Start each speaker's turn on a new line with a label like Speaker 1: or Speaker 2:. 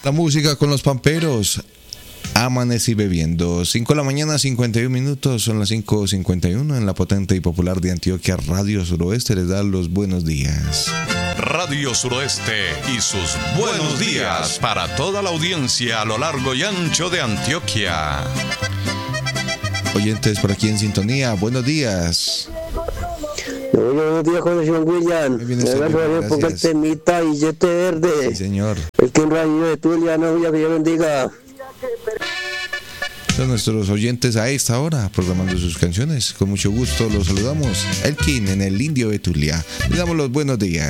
Speaker 1: La música con los pamperos. Amanecí bebiendo. 5 de la mañana, 51 minutos. Son las 5:51 en la potente y popular de Antioquia. Radio Suroeste les da los buenos días.
Speaker 2: Radio Suroeste y sus buenos días para toda la audiencia a lo largo y ancho de Antioquia.
Speaker 1: Oyentes por aquí en sintonía, buenos días.
Speaker 3: Buenos días, John William. Ponga el temita Billete Verde.
Speaker 1: Sí, señor.
Speaker 3: El que en Radio de Tulia, no, que Dios bendiga.
Speaker 1: Son nuestros oyentes a esta hora, programando sus canciones. Con mucho gusto los saludamos. Elkin en el Indio Betulia. Le damos los buenos días.